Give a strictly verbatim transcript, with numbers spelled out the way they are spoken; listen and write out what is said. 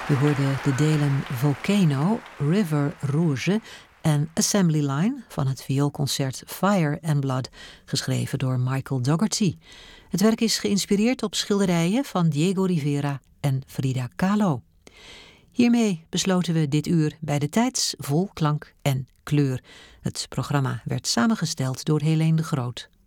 U hoorde de delen Volcano, River Rouge en Assembly Line van het vioolconcert Fire and Blood, geschreven door Michael Dougherty. Het werk is geïnspireerd op schilderijen van Diego Rivera en Frida Kahlo. Hiermee besloten we dit uur bij de Tijds vol klank en kleur. Het programma werd samengesteld door Helene de Groot.